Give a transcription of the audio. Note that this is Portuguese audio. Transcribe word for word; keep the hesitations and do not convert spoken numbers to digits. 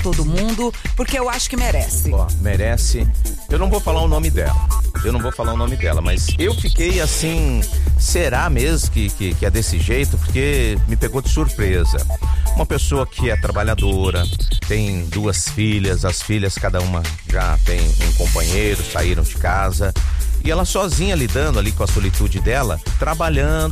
todo mundo, porque eu acho que merece. Ó, merece. Eu não vou falar o nome dela. Eu não vou falar o nome dela, mas eu fiquei assim, será mesmo que, que, que é desse jeito? Porque me pegou de surpresa. Uma pessoa que é trabalhadora, tem duas filhas, as filhas cada uma já tem um companheiro, saíram de casa, e ela sozinha lidando ali com a solitude dela, trabalhando,